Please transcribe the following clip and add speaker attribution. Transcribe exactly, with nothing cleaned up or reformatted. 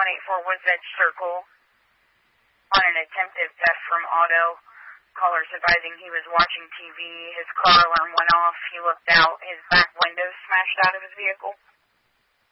Speaker 1: one eighty-four Woods Edge Circle on an attempted theft from Auto. Callers advising he was watching T V. His car alarm went off. He looked out. His back window smashed out of his vehicle.